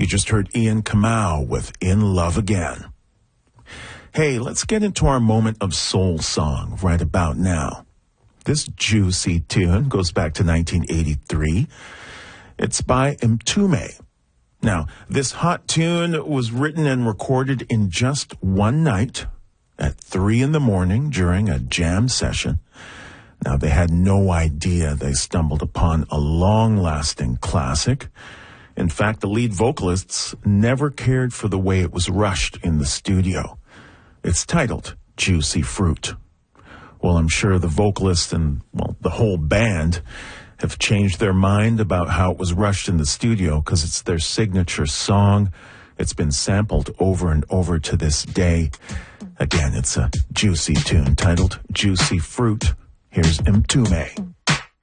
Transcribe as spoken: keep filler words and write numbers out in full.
just heard Ian Kamau with In Love Again. Hey, let's get into our moment of soul song right about now. This juicy tune goes back to nineteen eighty-three. It's by Mtume. Now, this hot tune was written and recorded in just one night at three in the morning during a jam session. Now, they had no idea they stumbled upon a long-lasting classic. In fact, the lead vocalists never cared for the way it was rushed in the studio. It's titled Juicy Fruit. Well, I'm sure the vocalist and, well, the whole band have changed their mind about how it was rushed in the studio because it's their signature song. It's been sampled over and over to this day. Again, it's a juicy tune titled Juicy Fruit. Here's Mtume.